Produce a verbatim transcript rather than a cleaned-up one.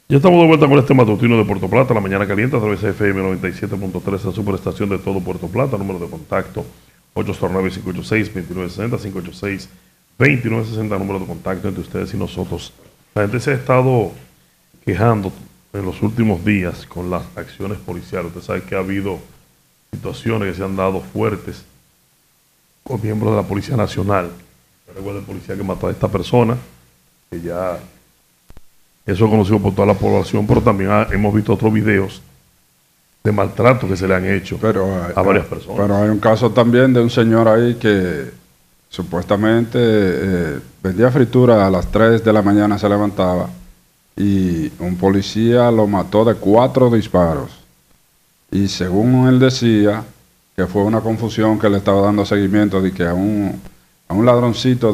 Ya estamos de vuelta con este matutino de Puerto Plata, la mañana caliente a través de F M noventa y siete punto tres, la superestación de todo Puerto Plata, número de contacto ocho cero nueve, cinco ocho seis, dos nueve seis cero, cinco ocho seis, dos nueve seis cero, número de contacto entre ustedes y nosotros. La gente se ha estado quejando en los últimos días con las acciones policiales. Usted sabe que ha habido situaciones que se han dado fuertes con miembros de la Policía Nacional. Recuerda el policía que mató a esta persona, que ya eso es conocido por toda la población, pero también ha, hemos visto otros videos de maltrato que se le han hecho pero, a varias personas. Pero hay un caso también de un señor ahí que supuestamente eh, vendía fritura a las tres de la mañana, se levantaba y un policía lo mató de cuatro disparos. Y según él decía, que fue una confusión, que le estaba dando seguimiento de que a un, a un ladroncito